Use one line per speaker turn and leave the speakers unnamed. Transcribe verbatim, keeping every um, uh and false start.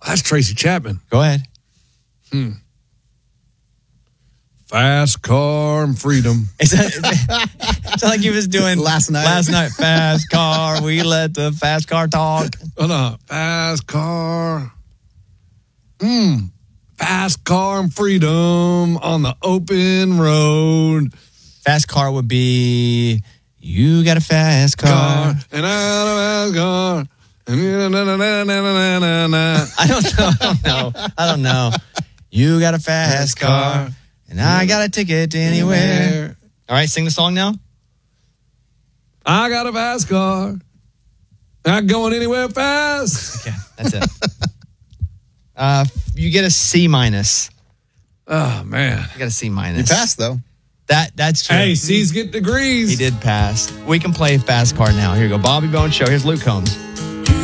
That's Tracy Chapman.
Go ahead.
Hmm. Fast car and freedom.
Is that, is that, it's like he was doing
last night.
Last night, fast car. We let the fast car talk.
Oh, no. Fast car. Hmm. Fast car and freedom on the open road.
Fast car would be, you got a fast car.
car and I got a fast car. And na, na, na, na, na, na, na.
I don't know. I don't know. I don't know. You got a fast car. And I got a ticket to anywhere. All right, sing the song now.
I got a fast car. Not going anywhere fast.
Okay, that's it. uh, you get a C minus.
Oh, man.
You got a C minus.
You passed, though.
That That's true.
Hey, C's get degrees.
He did pass. We can play fast car now. Here you go. Bobby Bones Show. Here's Luke Combs.